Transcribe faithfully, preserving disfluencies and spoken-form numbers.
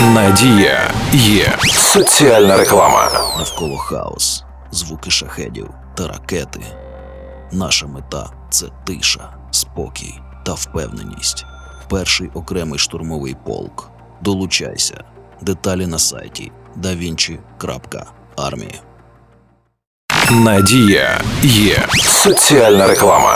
Надія є. Соціальна реклама. Навколо хаос, звуки шахедів та ракети. Наша мета – це тиша, спокій та впевненість. Перший окремий штурмовий полк. Долучайся. Деталі на сайті да вінчі крапка армія. Надія є. Соціальна реклама.